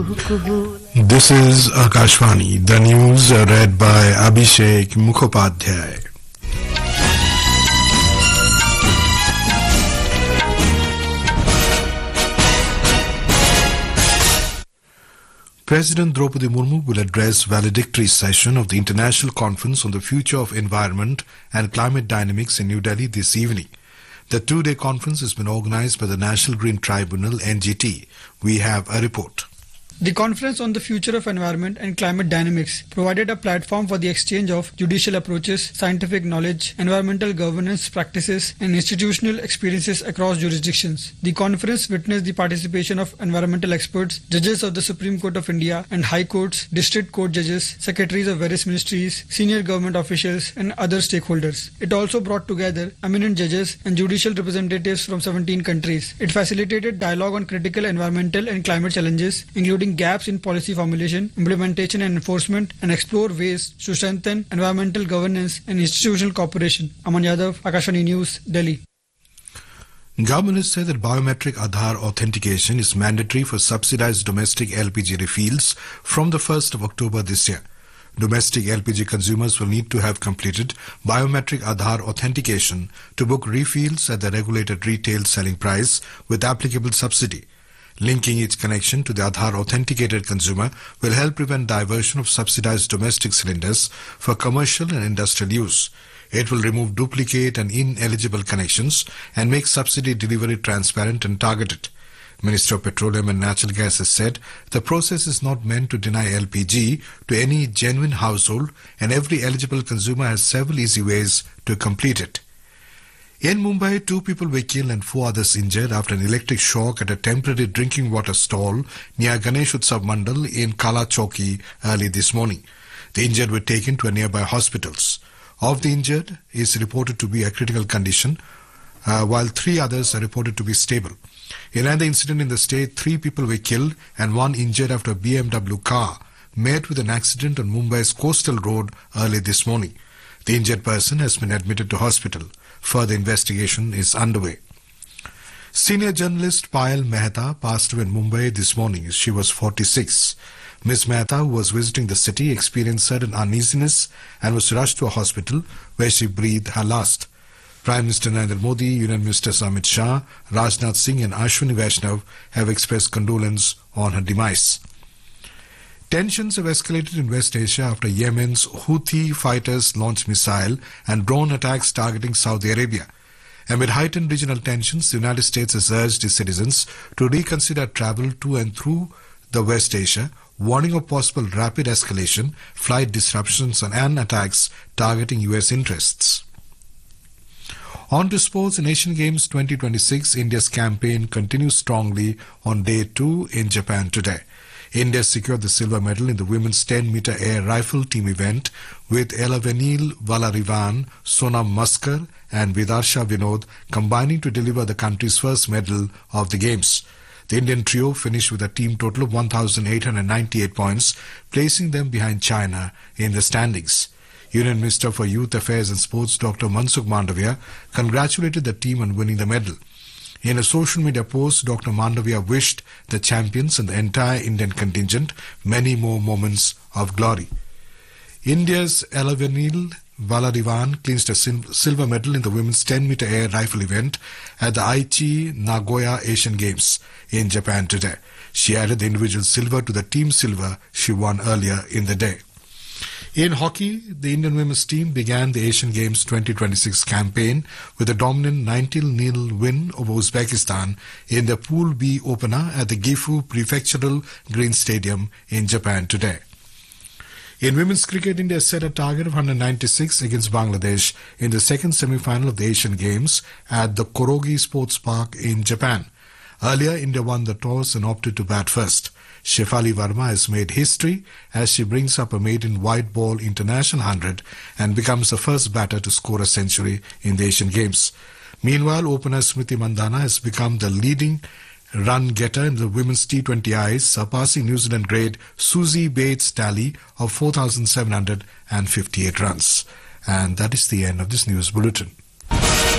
This is Akashvani. The news read by Abhishek Mukhopadhyay. President Draupadi Murmu will address valedictory session of the International Conference on the Future of Environment and Climate Dynamics in New Delhi this evening. The two-day conference has been organized by the National Green Tribunal, NGT. We have a report. The Conference on the Future of Environment and Climate Dynamics provided a platform for the exchange of judicial approaches, scientific knowledge, environmental governance practices, and institutional experiences across jurisdictions. The conference witnessed the participation of environmental experts, judges of the Supreme Court of India and High Courts, district court judges, secretaries of various ministries, senior government officials, and other stakeholders. It also brought together eminent judges and judicial representatives from 17 countries. It facilitated dialogue on critical environmental and climate challenges, including gaps in policy formulation, implementation and enforcement, and explore ways to strengthen environmental governance and institutional cooperation. Aman Yadav, Akashvani News, Delhi. Government has said that biometric Aadhaar authentication is mandatory for subsidized domestic LPG refills from the 1st of October this year. Domestic LPG consumers will need to have completed biometric Aadhaar authentication to book refills at the regulated retail selling price with applicable subsidy. Linking each connection to the Aadhaar authenticated consumer will help prevent diversion of subsidized domestic cylinders for commercial and industrial use. It will remove duplicate and ineligible connections and make subsidy delivery transparent and targeted. Minister of Petroleum and Natural Gas has said the process is not meant to deny LPG to any genuine household, and every eligible consumer has several easy ways to complete it. In Mumbai, 2 people were killed and 4 others injured after an electric shock at a temporary drinking water stall near Ganesh Utsav Mandal in Kala Chowki early this morning. The injured were taken to nearby hospitals. Of the injured is reported to be a critical condition, while 3 others are reported to be stable. In another incident in the state, 3 people were killed and 1 injured after a BMW car met with an accident on Mumbai's coastal road early this morning. The injured person has been admitted to hospital. Further investigation is underway. Senior journalist Payal Mehta passed away in Mumbai this morning. She was 46. Ms. Mehta, who was visiting the city, experienced sudden uneasiness and was rushed to a hospital where she breathed her last. Prime Minister Narendra Modi, Union Ministers Amit Shah, Rajnath Singh and Ashwini Vaishnav have expressed condolence on her demise. Tensions have escalated in West Asia after Yemen's Houthi fighters launched missile and drone attacks targeting Saudi Arabia. Amid heightened regional tensions, the United States has urged its citizens to reconsider travel to and through the West Asia, warning of possible rapid escalation, flight disruptions and attacks targeting U.S. interests. On to sports. In Asian Games 2026, India's campaign continues strongly on day 2 in Japan today. India secured the silver medal in the women's 10-meter air rifle team event with Elavenil Valarivan, Sonam Maskar and Vidarsha Vinod combining to deliver the country's first medal of the Games. The Indian trio finished with a team total of 1,898 points, placing them behind China in the standings. Union Minister for Youth Affairs and Sports Dr. Mansukh Mandavia congratulated the team on winning the medal. In a social media post, Dr. Mandavia wished the champions and the entire Indian contingent many more moments of glory. India's Elavenil Valarivan clinched a silver medal in the women's 10-meter air rifle event at the Aichi Nagoya Asian Games in Japan today. She added the individual silver to the team silver she won earlier in the day. In hockey, the Indian women's team began the Asian Games 2026 campaign with a dominant 19-0 win over Uzbekistan in the Pool B opener at the Gifu Prefectural Green Stadium in Japan today. In women's cricket, India set a target of 196 against Bangladesh in the second semi-final of the Asian Games at the Korogi Sports Park in Japan. Earlier, India won the toss and opted to bat first. Shefali Verma has made history as she brings up a maiden white ball international 100 and becomes the first batter to score a century in the Asian Games. Meanwhile, opener Smriti Mandhana has become the leading run getter in the women's T20Is, surpassing New Zealand grade Suzie Bates' tally of 4,758 runs. And that is the end of this news bulletin.